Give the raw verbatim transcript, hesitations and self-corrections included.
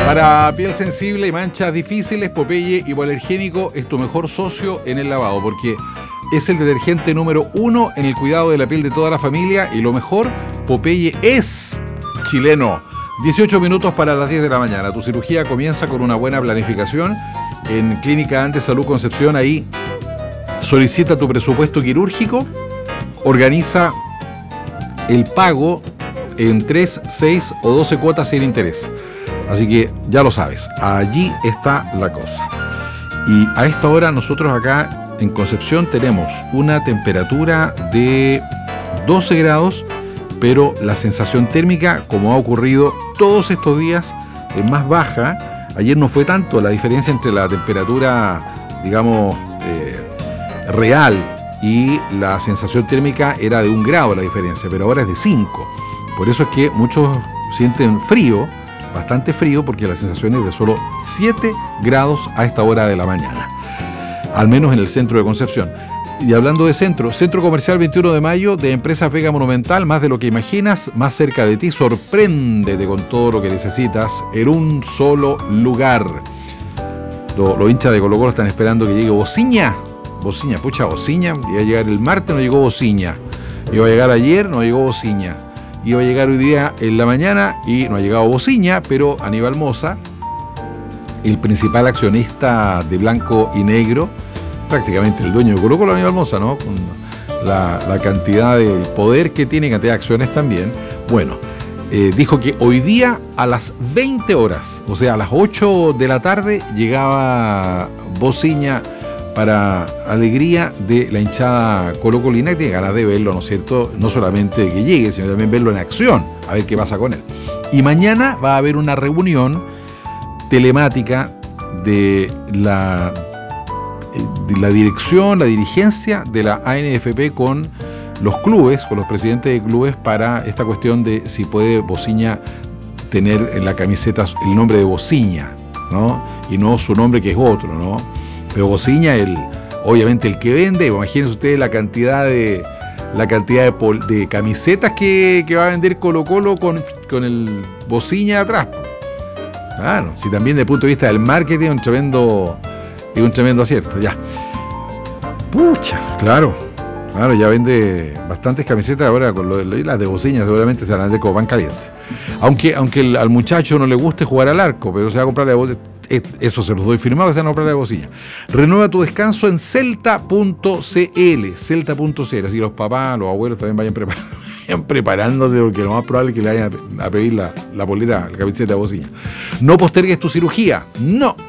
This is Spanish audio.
Para piel sensible y manchas difíciles, Popeye hipoalergénico es tu mejor socio en el lavado, porque es el detergente número uno en el cuidado de la piel de toda la familia, y lo mejor, Popeye es chileno. dieciocho minutos para las diez de la mañana. Tu cirugía comienza con una buena planificación en Clínica Andes Salud Concepción. Ahí solicita tu presupuesto quirúrgico, organiza el pago en tres, seis o doce cuotas sin interés. Así que ya lo sabes, allí está la cosa. Y a esta hora nosotros acá en Concepción tenemos una temperatura de doce grados, pero la sensación térmica, como ha ocurrido todos estos días, es más baja. Ayer no fue tanto la diferencia entre la temperatura, digamos, eh, real y la sensación térmica, era de un grado la diferencia, pero ahora es de cinco. Por eso es que muchos sienten frío, bastante frío, porque la sensación es de solo siete grados a esta hora de la mañana, al menos en el centro de Concepción. Y hablando de centro, Centro Comercial veintiuno de mayo de Empresas Vega Monumental, más de lo que imaginas, más cerca de ti. Sorpréndete con todo lo que necesitas en un solo lugar. Los, los hinchas de Colo Colo están esperando que llegue Bociña. Bociña, pucha, Bociña. Iba a llegar el martes, no llegó Bociña. Iba a llegar ayer, no llegó Bociña. Iba a llegar hoy día en la mañana y no ha llegado Bociña, pero Aníbal Mosa, el principal accionista de Blanco y Negro, prácticamente el dueño de Colo Colo, Aníbal Mosa, ¿no? Con la, la cantidad del poder que tiene, cantidad de acciones también. Bueno, eh, dijo que hoy día a las veinte horas, o sea, a las ocho de la tarde, llegaba Bociña, para alegría de la hinchada colocolina, que tiene ganas de verlo, ¿no es cierto? No solamente de que llegue, sino también verlo en acción, a ver qué pasa con él. Y mañana va a haber una reunión telemática de la, de la dirección, la dirigencia de la A N F P con los clubes, con los presidentes de clubes, para esta cuestión de si puede Bociña tener en la camiseta el nombre de Bociña, ¿no? Y no su nombre, que es otro, ¿no? Pero Bociña, el, obviamente el que vende. Imagínense ustedes la cantidad de la cantidad de, pol, de camisetas que, que va a vender Colo Colo con, con el Bociña atrás. Claro, si también desde el punto de vista del marketing es un tremendo, es un tremendo acierto, ya. Pucha, claro, claro, ya vende bastantes camisetas ahora con lo de, las de Bociña, seguramente se van a vender como pan caliente. Aunque, aunque el, al muchacho no le guste jugar al arco, pero se va a comprar la de Bociña. Eso se los doy firmado, que se van a comprar la de Bociña. Renueva tu descanso en celta punto c l, celta punto c l. Así los papás, los abuelos también vayan, prepar- vayan preparándose, porque lo más probable es que le vayan a pedir la, la polera, la camiseta de Bociña. No postergues tu cirugía, no.